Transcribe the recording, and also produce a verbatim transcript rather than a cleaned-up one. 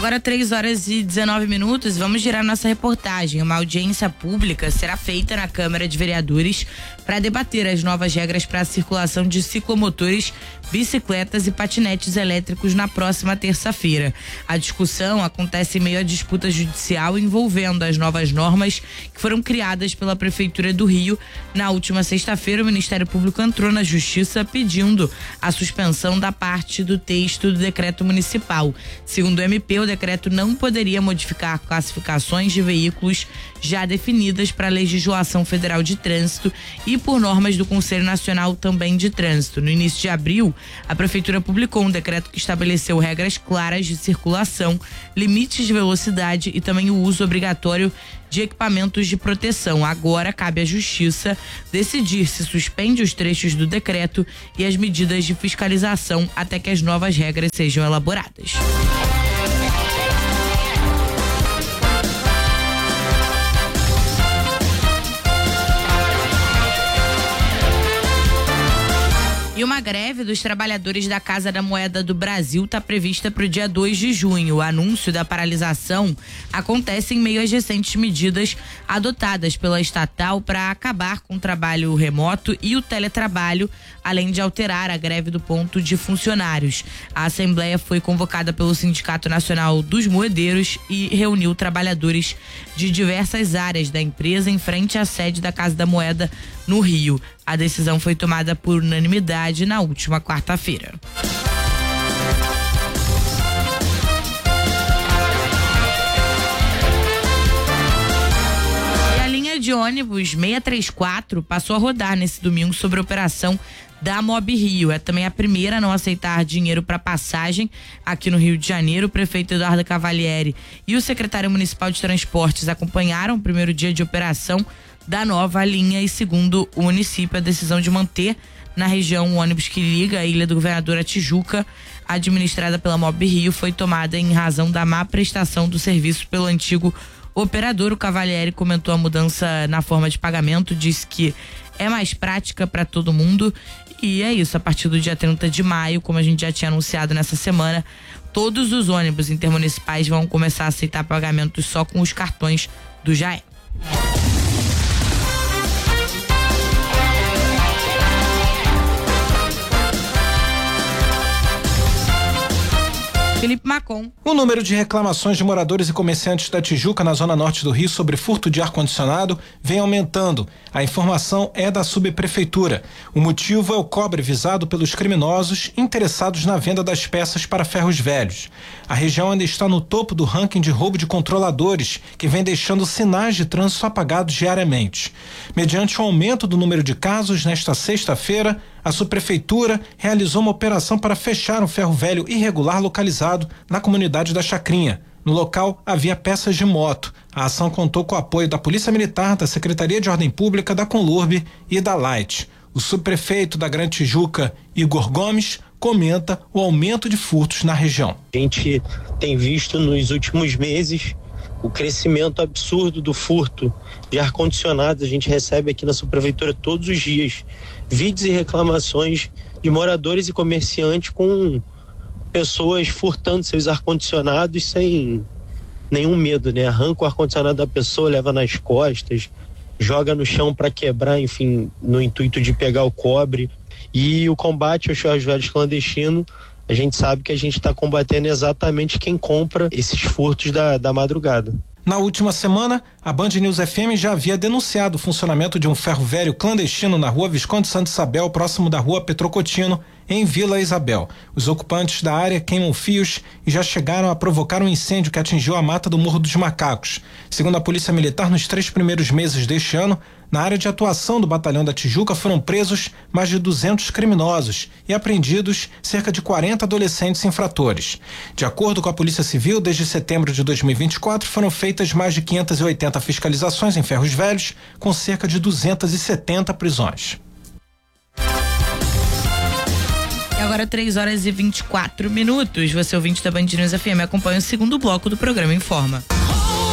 Agora três horas e dezenove minutos, vamos girar nossa reportagem. Uma audiência pública será feita na Câmara de Vereadores para debater as novas regras para a circulação de ciclomotores, bicicletas e patinetes elétricos na próxima terça-feira. A discussão acontece em meio à disputa judicial envolvendo as novas normas que foram criadas pela Prefeitura do Rio. Na última sexta-feira, o Ministério Público entrou na Justiça pedindo a suspensão da parte do texto do decreto municipal. Segundo o M P, o decreto não poderia modificar classificações de veículos já definidas para a legislação federal de trânsito e por normas do Conselho Nacional também de Trânsito. No início de abril, a Prefeitura publicou um decreto que estabeleceu regras claras de circulação, limites de velocidade e também o uso obrigatório de equipamentos de proteção. Agora cabe à Justiça decidir se suspende os trechos do decreto e as medidas de fiscalização até que as novas regras sejam elaboradas. E uma greve dos trabalhadores da Casa da Moeda do Brasil está prevista para o dia dois de junho. O anúncio da paralisação acontece em meio às recentes medidas adotadas pela estatal para acabar com o trabalho remoto e o teletrabalho, além de alterar a greve do ponto de funcionários. A Assembleia foi convocada pelo Sindicato Nacional dos Moedeiros e reuniu trabalhadores de diversas áreas da empresa em frente à sede da Casa da Moeda no Rio. A decisão foi tomada por unanimidade na última quarta-feira. E a linha de ônibus seiscentos e trinta e quatro passou a rodar nesse domingo sobre a operação da Mob Rio. É também a primeira a não aceitar dinheiro para passagem aqui no Rio de Janeiro. O prefeito Eduardo Cavalieri e o secretário municipal de transportes acompanharam o primeiro dia de operação da nova linha e, segundo o município, a decisão de manter na região o ônibus que liga a Ilha do Governador a Tijuca, administrada pela Mob Rio, foi tomada em razão da má prestação do serviço pelo antigo operador. O Cavalieri comentou a mudança na forma de pagamento, disse que é mais prática para todo mundo e é isso. A partir do dia trinta de maio, como a gente já tinha anunciado nessa semana, todos os ônibus intermunicipais vão começar a aceitar pagamentos só com os cartões do Jaé. Felipe Macon. O número de reclamações de moradores e comerciantes da Tijuca, na zona norte do Rio, sobre furto de ar-condicionado vem aumentando. A informação é da subprefeitura. O motivo é o cobre visado pelos criminosos interessados na venda das peças para ferros velhos. A região ainda está no topo do ranking de roubo de controladores, que vem deixando sinais de trânsito apagados diariamente. Mediante o aumento do número de casos, nesta sexta-feira, a subprefeitura realizou uma operação para fechar um ferro velho irregular localizado na comunidade da Chacrinha. No local havia peças de moto. A ação contou com o apoio da Polícia Militar, da Secretaria de Ordem Pública, da Conlurb e da Light. O subprefeito da Grande Tijuca, Igor Gomes, comenta o aumento de furtos na região. A gente tem visto nos últimos meses o crescimento absurdo do furto de ar-condicionado. A gente recebe aqui na subprefeitura todos os dias vídeos e reclamações de moradores e comerciantes com pessoas furtando seus ar-condicionados sem nenhum medo, né? Arranca o ar-condicionado da pessoa, leva nas costas, joga no chão para quebrar, enfim, no intuito de pegar o cobre. E o combate aos ferros velhos clandestinos, a gente sabe que a gente está combatendo exatamente quem compra esses furtos da, da madrugada. Na última semana, a Band News F M já havia denunciado o funcionamento de um ferro velho clandestino na rua Visconde Santa Isabel, próximo da rua Petrocotino, em Vila Isabel. Os ocupantes da área queimam fios e já chegaram a provocar um incêndio que atingiu a mata do Morro dos Macacos. Segundo a Polícia Militar, nos três primeiros meses deste ano, na área de atuação do Batalhão da Tijuca foram presos mais de duzentos criminosos e apreendidos cerca de quarenta adolescentes infratores. De acordo com a Polícia Civil, desde setembro de dois mil e vinte e quatro foram feitas mais de quinhentas e oitenta fiscalizações em ferros velhos, com cerca de duzentas e setenta prisões. E agora três horas e vinte e quatro minutos. Você, ouvinte da Band News F M, acompanha o segundo bloco do programa Informa.